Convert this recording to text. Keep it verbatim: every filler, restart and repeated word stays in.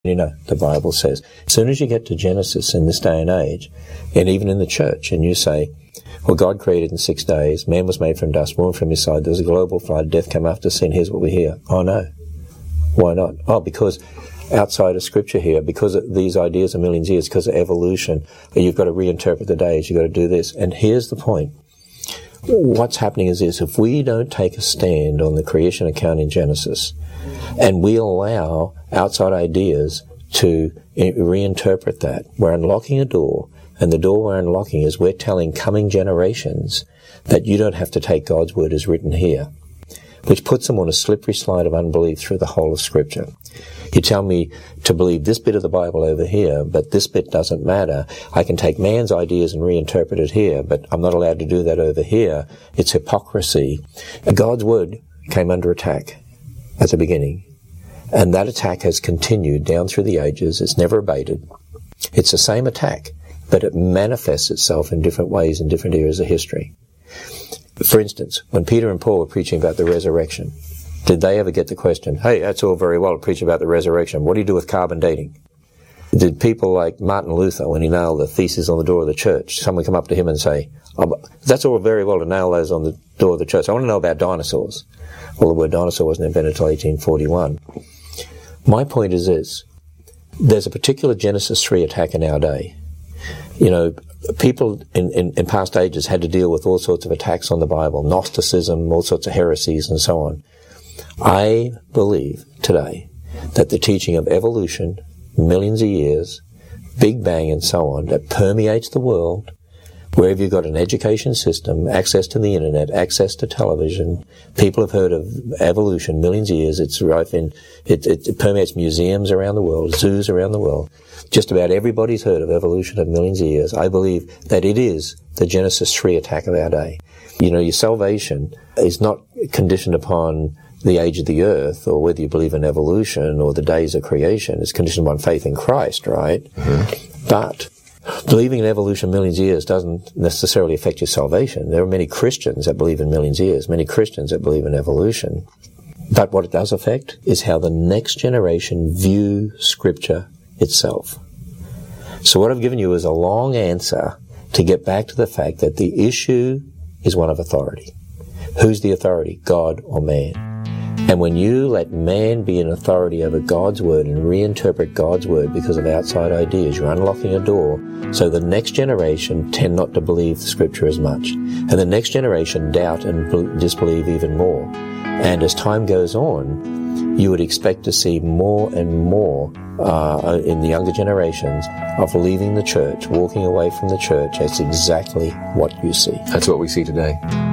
You know, the Bible says, as soon as you get to Genesis in this day and age, and even in the church, and you say, well, God created in six days, man was made from dust, woman from his side, there was a global flood, death came after sin, here's what we hear. Oh, no. Why not? Oh, because outside of Scripture here, because of these ideas are millions of years, because of evolution, you've got to reinterpret the days, you've got to do this. And here's the point. What's happening is this: if we don't take a stand on the creation account in Genesis, and we allow outside ideas to reinterpret that, we're unlocking a door, and the door we're unlocking is we're telling coming generations that you don't have to take God's word as written here, which puts them on a slippery slide of unbelief through the whole of Scripture. You tell me to believe this bit of the Bible over here, but this bit doesn't matter. I can take man's ideas and reinterpret it here, but I'm not allowed to do that over here. It's hypocrisy. God's word came under attack at the beginning, and that attack has continued down through the ages. It's never abated. It's the same attack, but it manifests itself in different ways in different areas of history. For instance, when Peter and Paul were preaching about the resurrection, did they ever get the question, hey, that's all very well to preach about the resurrection. What do you do with carbon dating? Did people like Martin Luther, when he nailed the theses on the door of the church, someone come up to him and say, oh, that's all very well to nail those on the door of the church. I want to know about dinosaurs. Well, the word dinosaur wasn't invented until eighteen forty-one. My point is this. There's a particular Genesis three attack in our day. You know, people in, in, in past ages had to deal with all sorts of attacks on the Bible, Gnosticism, all sorts of heresies and so on. I believe today that the teaching of evolution, millions of years, Big Bang and so on, that permeates the world, wherever you've got an education system, access to the internet, access to television, people have heard of evolution, millions of years, it's rife in, it, it, it permeates museums around the world, zoos around the world. Just about everybody's heard of evolution of millions of years. I believe that it is the Genesis three attack of our day. You know, your salvation is not conditioned upon the age of the earth, or whether you believe in evolution or the days of creation. It's conditioned upon faith in Christ, right? Mm-hmm. But believing in evolution millions of years doesn't necessarily affect your salvation. There are many Christians that believe in millions of years, many Christians that believe in evolution. But what it does affect is how the next generation view Scripture itself. So what I've given you is a long answer to get back to the fact that the issue is one of authority. Who's the authority, God or man? And when you let man be an authority over God's word and reinterpret God's word because of outside ideas, you're unlocking a door so the next generation tend not to believe the Scripture as much. And the next generation doubt and disbelieve even more. And as time goes on, you would expect to see more and more uh, in the younger generations of leaving the church, walking away from the church. That's exactly what you see. That's what we see today.